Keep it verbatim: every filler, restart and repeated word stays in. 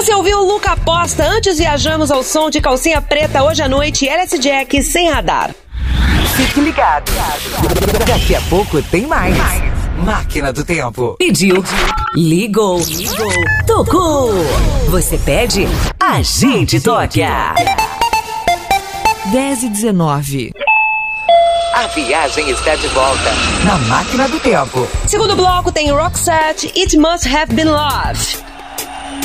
Você ouviu o Luca Aposta? Antes viajamos ao som de Calcinha Preta hoje à noite, L S Jack Sem Radar. Fique ligado. Daqui a pouco tem mais. Máquina do Tempo. Pediu, ligou, ligou, tocou. Você pede, a gente toca. dez e dezenove. A viagem está de volta na Máquina do Tempo. Segundo bloco tem Roxette, It Must Have Been Love.